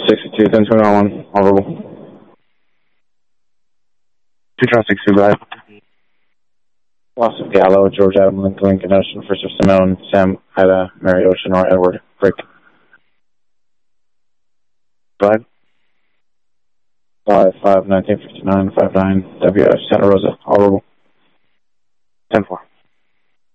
62, 10-21, all verbal. 262, go ahead. Loss of Gallo, George Adam, Lincoln, Ocean, First of Simone, Sam, Ida, Mary Ocean, or Edward, Break. Go ahead. 5-5, 1959, 5-9, WF, Santa Rosa, all verbal. 10-4.